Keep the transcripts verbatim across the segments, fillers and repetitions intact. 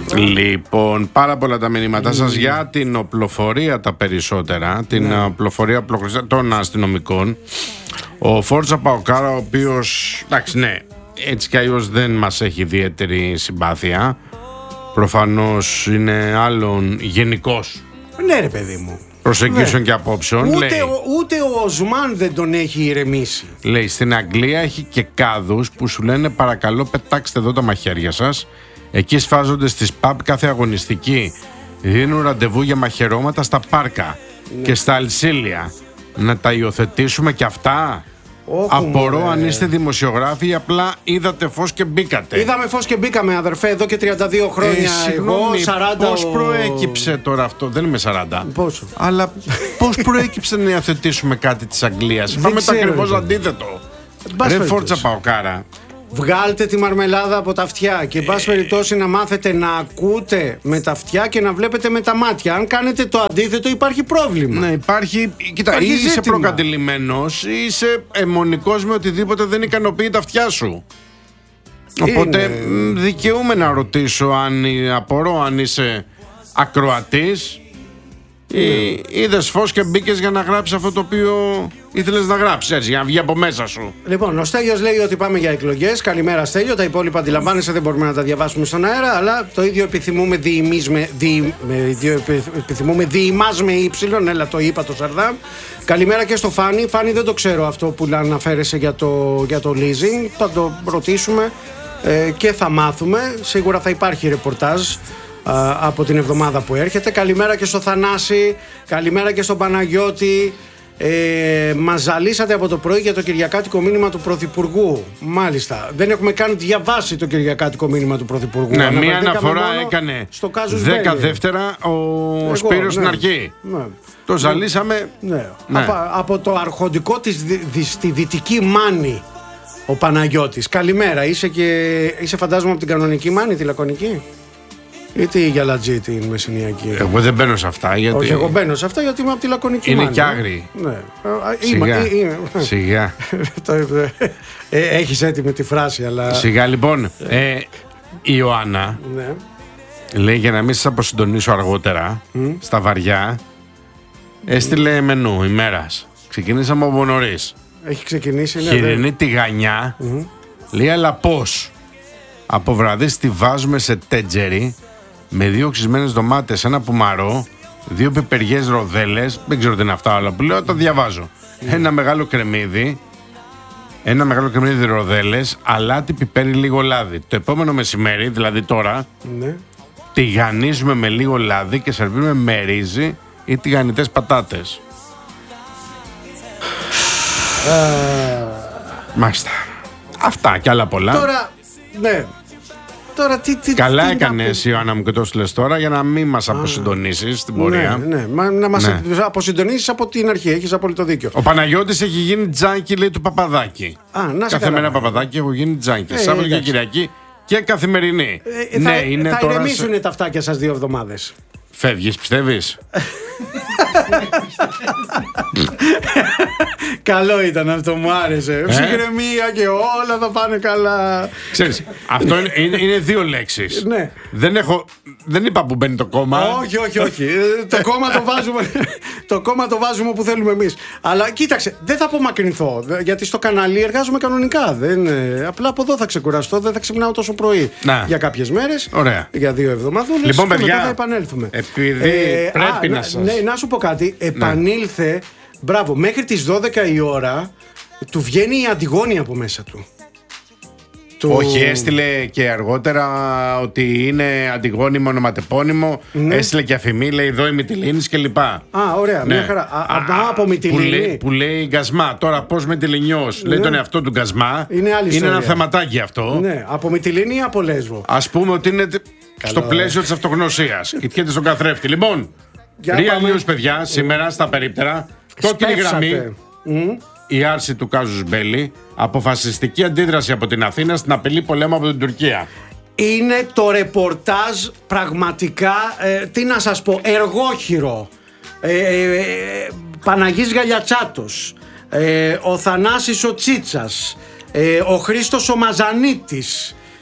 Λοιπόν, πάρα πολλά τα μηνύματά σας για την οπλοφορία τα περισσότερα, την ναι. οπλοφορία των αστυνομικών. Ο Φόρτσα Παοκάρα, ο οποίος, εντάξει, ναι, έτσι κι αλλιώς δεν μας έχει ιδιαίτερη συμπάθεια. Προφανώς είναι άλλον γενικός. Ναι ρε παιδί μου. Προσεγγίσεων ναι. και απόψεων. Ούτε, λέει, ο, ούτε ο Οσμάν δεν τον έχει ηρεμήσει. Λέει, στην Αγγλία έχει και κάδους που σου λένε παρακαλώ πετάξτε εδώ τα μαχαίρια σας. Εκεί σφάζονται στις παμπ κάθε αγωνιστική. Δίνουν ραντεβού για μαχαιρώματα στα πάρκα ναι. και στα αλσίλια. Να τα υιοθετήσουμε κι αυτά. Όχι, απορώ μωρέ. Αν είστε δημοσιογράφοι ή απλά είδατε φως και μπήκατε. Είδαμε φως και μπήκαμε, αδερφέ, εδώ και τριάντα δύο χρόνια. Ε, συγγνώμη, εγώ, σαράντα. Πώς προέκυψε τώρα αυτό, δεν είμαι σαράντα. Πόσο. Αλλά πώς προέκυψε να υιοθετήσουμε κάτι της Αγγλίας. Πάμε το ακριβώς αντίθετο. Ρε Φόρτσα Παοκάρα. Βγάλτε τη μαρμελάδα από τα αυτιά και εν πάση περιπτώσει να μάθετε να ακούτε με τα αυτιά και να βλέπετε με τα μάτια. Αν κάνετε το αντίθετο υπάρχει πρόβλημα. Ναι, υπάρχει. Κοίτα, υπάρχει ή είσαι ζήτημα. Προκατηλημένος ή είσαι αιμονικός με οτιδήποτε δεν ικανοποιεί τα αυτιά σου. Είναι... Οπότε δικαιούμαι να ρωτήσω αν απορώ αν είσαι ακροατής ή είδες φως και μπήκες για να γράψεις αυτό το οποίο ήθελες να γράψεις, έτσι, για να βγει από μέσα σου. Λοιπόν, ο Στέλιος λέει ότι πάμε για εκλογές. Καλημέρα Στέλιο, τα υπόλοιπα αντιλαμβάνεσαι, δεν μπορούμε να τα διαβάσουμε στον αέρα, αλλά το ίδιο επιθυμούμε διημείς με, δι, με, δι, επιθυμούμε διημάς με ύψιλον, έλα το είπα το Σαρδάμ. Καλημέρα και στο Φάνη. Φάνη, δεν το ξέρω αυτό που αναφέρεσαι για το, για το leasing, θα το ρωτήσουμε ε, και θα μάθουμε. Σίγουρα θα υπάρχει ρεπορτάζ από την εβδομάδα που έρχεται. Καλημέρα και στο Θανάση, καλημέρα και στον Παναγιώτη. Ε, μας ζαλίσατε από το πρωί για το κυριακάτικο μήνυμα του Πρωθυπουργού. Μάλιστα, δεν έχουμε καν διαβάσει το κυριακάτικο μήνυμα του Πρωθυπουργού. Ναι, μία αναφορά έκανε στο δέκα δεύτερα ο Εγώ, Σπύρος ναι, στην αρχή ναι. Το ζαλίσαμε ναι. Ναι. Από, από το αρχοντικό της δι, δι, στη δυτική Μάνη ο Παναγιώτης. Καλημέρα, είσαι, και, είσαι φαντάζομαι από την κανονική Μάνη, τη λακωνική ή τη Γιαλατζή την Μεσσηνιακή. Εγώ δεν μπαίνω σε αυτά γιατί... Όχι, εγώ μπαίνω σε αυτά γιατί είμαι από τη λακωνική είναι Μάνη. Είναι κι άγρη. Ναι. Σιγά. Είμαι, είμαι. Σιγά. ε, έχεις έτοιμη τη φράση αλλά... Σιγά λοιπόν. Ε, η Ιωάννα ναι. λέει για να μην σας αποσυντονίσω αργότερα mm. στα βαριά έστειλε μενού ημέρας. Ξεκινήσαμε από νωρίς. Έχει ξεκινήσει. Ναι, χοιρινή δε... τηγανιά mm. λέει αλλά πώς. Από βραδύ τη βάζουμε σε τέτζερι με δύο ξυσμένες ντομάτες, ένα πουμαρό, δύο πιπεριές ροδέλες, δεν ξέρω τι είναι αυτά όλα που λέω, το διαβάζω. Mm. Ένα μεγάλο κρεμμύδι, ένα μεγάλο κρεμμύδι ροδέλες, αλάτι, πιπέρι, λίγο λάδι. Το επόμενο μεσημέρι, δηλαδή τώρα, mm. τηγανίζουμε με λίγο λάδι και σερβίρουμε με ρύζι ή τηγανιτές πατάτες. Uh... Μάλιστα. Αυτά και άλλα πολλά. Τώρα, ναι. Τώρα, τι, τι, καλά τι έκανες Ιωάννα μου και το στείλες τώρα για να μην μας αποσυντονίσεις στην πορεία. Ναι, ναι, μα, να μας ναι. αποσυντονίσεις από την αρχή, έχεις απόλυτο δίκιο. Ο Παναγιώτης έχει γίνει τζάνκι, λέει, του Παπαδάκη. Α, να κάθε μέρα Παπαδάκη έχω γίνει τζάνκι. Ε, Σάββατο και Κυριακή και καθημερινή. Ε, ναι, θα, είναι θα τώρα ηρεμήσουν σε... τα αυτάκια σας δύο εβδομάδες. Φεύγεις, πιστεύεις? Καλό ήταν αυτό, μου άρεσε. Ε? Ψυχραιμία και όλα θα πάνε καλά. Ξέρεις, αυτό είναι, είναι, είναι δύο λέξεις. Ναι. Δεν έχω, δεν είπα που μπαίνει το κόμμα. Όχι, όχι, όχι. το, κόμμα το, βάζουμε, το κόμμα το βάζουμε που θέλουμε εμείς. Αλλά κοίταξε, δεν θα απομακρυνθώ. Γιατί στο κανάλι εργάζομαι κανονικά. Δεν, απλά από εδώ θα ξεκουραστώ. Δεν θα ξυπνάω τόσο πρωί να. για κάποιες μέρες. Ωραία. Για δύο εβδομάδες. Λοιπόν, παιδιά, μετά θα επανέλθουμε. Επειδή ε, πρέπει α, να σας... Ναι, να σου πω κάτι. Επανήλθε. Ναι. Μπράβο, μέχρι τις δώδεκα η ώρα του βγαίνει η Αντιγόνη από μέσα του. Του... Όχι, έστειλε και αργότερα ότι είναι Αντιγόνη μονοματεπώνυμο. Ναι. Έστειλε και αφημί, λέει εδώ η Μυτιλήνης κλπ. Α, ωραία, ναι. Μια χαρά. Α, α, από Μυτιλήνη. Που λέει, που λέει Γκασμά. Τώρα πώς Μυτιληνιός ναι. λέει τον εαυτό του Γκασμά. Είναι, άλλη είναι ένα θεματάκι αυτό. Ναι, από Μυτιλήνη ή από Λέσβο. Ας πούμε ότι είναι καλό, στο πλαίσιο της αυτογνωσίας. Κοιτιέται στον καθρέφτη. Λοιπόν, Real News, παιδιά, σήμερα στα περίπτερα. Κόκκινη γραμμή. Mm. Η άρση του Κάζους Μπέλη. Αποφασιστική αντίδραση από την Αθήνα στην απειλή πολέμου από την Τουρκία. Είναι το ρεπορτάζ πραγματικά, ε, τι να σας πω, εργόχειρο. Ε, ε, ε, Παναγής Γαλιατσάτος, ε, ο Θανάσης ο Τσίτσας, ε, ο Χρήστος ο Μαζανίτης,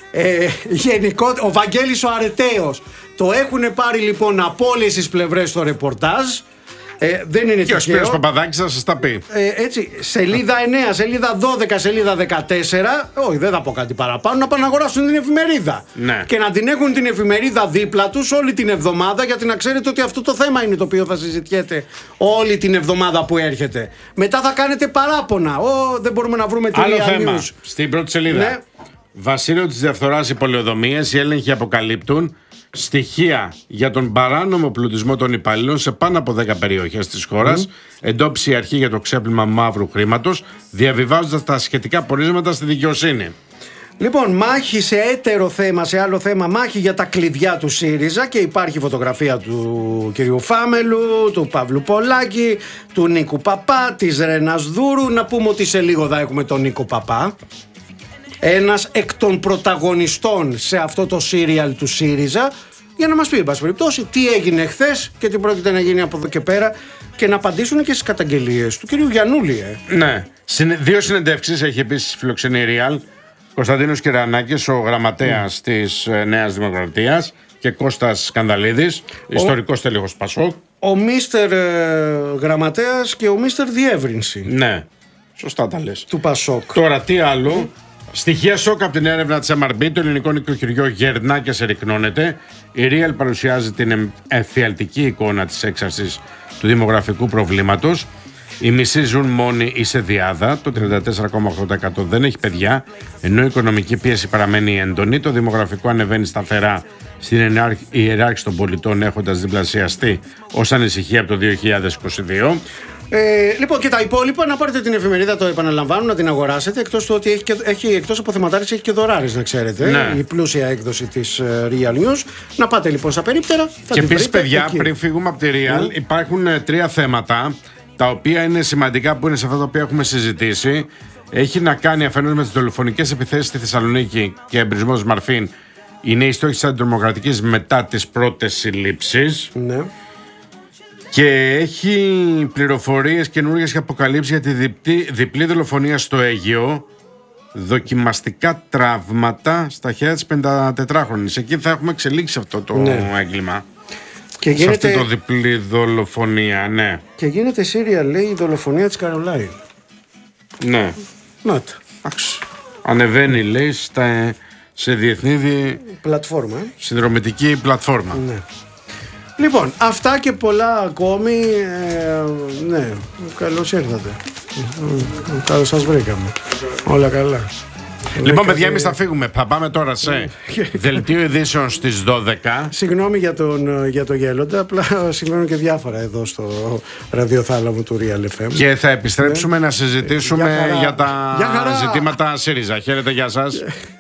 Ε, γενικό, ο Βαγγέλης ο Αρεταίος. Το έχουν πάρει λοιπόν από όλες τις πλευρές το ρεπορτάζ. Ε, δεν είναι και τυχαίο. ο Σπύρος Παπαδάκης θα σας τα πει. Ε, έτσι, σελίδα εννέα, σελίδα δώδεκα, σελίδα δεκατέσσερα. Όχι, δεν θα πω κάτι παραπάνω. Να πάνε να αγοράσουν την εφημερίδα. Ναι. Και να την έχουν την εφημερίδα δίπλα τους όλη την εβδομάδα, γιατί να ξέρετε ότι αυτό το θέμα είναι το οποίο θα συζητιέται όλη την εβδομάδα που έρχεται. Μετά θα κάνετε παράπονα. Ω, δεν μπορούμε να βρούμε τη Άλλο Real θέμα. News. Στην πρώτη σελίδα. Ναι. Βασίλειο της διαφθοράς, οι πολεοδομίες, οι έλεγχοι αποκαλύπτουν στοιχεία για τον παράνομο πλουτισμό των υπαλλήλων σε πάνω από δέκα περιοχές της χώρας. Mm. Εντόπισε η αρχή για το ξέπλυμα μαύρου χρήματος, διαβιβάζοντας τα σχετικά πορίσματα στη δικαιοσύνη. Λοιπόν, μάχη σε έτερο θέμα, σε άλλο θέμα, μάχη για τα κλειδιά του ΣΥΡΙΖΑ και υπάρχει φωτογραφία του κυρίου Φάμελου, του Παύλου Πολάκη, του Νίκου Παπά, της Ρένας Δούρου. Να πούμε ότι σε λίγο θα έχουμε τον Νίκο Παπά. Ένας εκ των πρωταγωνιστών σε αυτό το σύριαλ του ΣΥΡΙΖΑ, για να μας πει, εν πάση περιπτώσει, τι έγινε χθες και τι πρόκειται να γίνει από εδώ και πέρα και να απαντήσουν και στις καταγγελίες του κυρίου Γιαννούλη. Ε. Ναι. Δύο συνεντεύξεις έχει επίσης φιλοξενεί η Real. Κωνσταντίνος Κυρανάκης, ο γραμματέας mm. της Νέας Δημοκρατίας, και Κώστας Σκανδαλίδης, ο... ιστορικός τέλεχος Πασόκ. Ο Μίστερ ε, Γραμματέας και ο Μίστερ Διεύρυνση. Ναι, σωστά τα λες. Του Πασόκ. Τώρα τι άλλο. Mm. Στοιχεία σοκ από την έρευνα της εμ αρ μπι, το ελληνικό νοικοκυριό γερνά και συρρυκνώνεται. Η Real παρουσιάζει την εφιαλτική εικόνα της έξαρσης του δημογραφικού προβλήματος. Οι μισοί ζουν μόνοι ή σε διάδα, το τριάντα τέσσερα κόμμα οκτώ τοις εκατό δεν έχει παιδιά, ενώ η οικονομική πίεση παραμένει έντονη. Το δημογραφικό ανεβαίνει σταθερά στην ιεράρχηση των πολιτών, έχοντας διπλασιαστεί ως ανησυχία από το δύο χιλιάδες είκοσι δύο. Ε, λοιπόν, και τα υπόλοιπα, να πάρετε την εφημερίδα, το επαναλαμβάνω, να την αγοράσετε. Εκτός του ότι έχει, και, έχει εκτός από θεματάρες, έχει και δωράρες, να ξέρετε. Ναι. Η πλούσια έκδοση της uh, Real News. Να πάτε λοιπόν στα περίπτερα. Και επίσης, παιδιά, εκεί. Πριν φύγουμε από τη Real, mm. υπάρχουν uh, τρία θέματα τα οποία είναι σημαντικά, που είναι σε αυτά τα οποία έχουμε συζητήσει. Έχει να κάνει αφενός με τις δολοφονικές επιθέσεις στη Θεσσαλονίκη και εμπρισμός Μαρφίν. Είναι η στόχη της αντιτρομοκρατικής μετά τις πρώτες συλλήψεις. Ναι. Και έχει πληροφορίες καινούργιες και αποκαλύψεις για τη διπλή, διπλή δολοφονία στο Αίγυο. Δοκιμαστικά τραύματα στα χέρια της πεντατετράχρονης. Εκεί θα έχουμε εξελίξει αυτό το ναι. έγκλημα. Και γίνεται... σε αυτή το διπλή δολοφονία, ναι. Και γίνεται Σύρια, λέει, η δολοφονία της Καρολάη. Ναι. Να τα. Ανεβαίνει, λέει, στα, σε διεθνή δι... πλατφόρμα. Συνδρομητική πλατφόρμα. Ναι. Λοιπόν, αυτά και πολλά ακόμη. Ε, ναι, καλώς ήρθατε. Καλώς σας βρήκαμε. Όλα καλά. Λοιπόν, παιδιά, εμείς θα φύγουμε. Θα πάμε τώρα σε δελτίο ειδήσεων στις δώδεκα. Συγγνώμη για, τον, για το γέλοντα. Απλά συμβαίνουν και διάφορα εδώ στο ραδιοθάλαμο του Real εφ εμ. Και θα επιστρέψουμε ναι. να συζητήσουμε για, για τα για ζητήματα ΣΥΡΙΖΑ. Χαίρετε, γεια σας.